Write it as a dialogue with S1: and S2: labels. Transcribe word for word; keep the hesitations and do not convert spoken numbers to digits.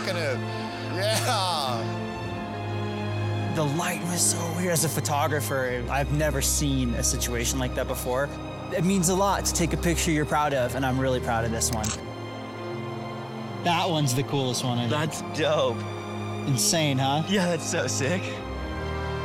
S1: rocking it. Yeah.
S2: The light was so weird. As a photographer, I've never seen a situation like that before. It means a lot to take a picture you're proud of, and I'm really proud of this one. That one's the coolest one I think.
S3: That's dope.
S2: Insane, huh?
S3: Yeah, that's so sick.